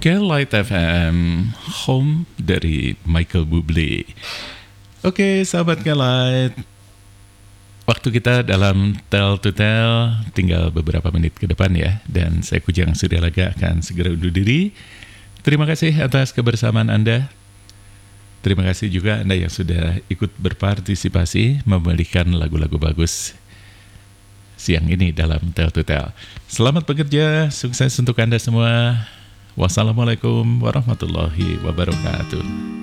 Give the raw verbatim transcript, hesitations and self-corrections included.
Oke, Light F M, home dari Michael Bublé. Oke, sahabat Light, waktu kita dalam Tell to Tell tinggal beberapa menit ke depan ya. Dan saya Kujang Suryalaga akan segera undur diri. Terima kasih atas kebersamaan Anda. Terima kasih juga Anda yang sudah ikut berpartisipasi memberikan lagu-lagu bagus siang ini dalam Tell to Tell. Selamat bekerja, sukses untuk Anda semua. Wassalamualaikum warahmatullahi wabarakatuh.